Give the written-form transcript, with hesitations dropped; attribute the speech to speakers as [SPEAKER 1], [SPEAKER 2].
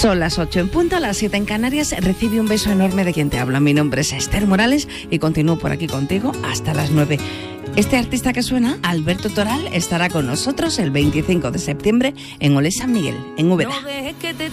[SPEAKER 1] Son las 8 en punto, a las 7 en Canarias. Recibe un beso enorme de quien te habla. Mi nombre es Esther Morales y continúo por aquí contigo hasta las 9. Este artista que suena, Alberto Toral, estará con nosotros el 25 de septiembre en Olé San Miguel, en Úbeda.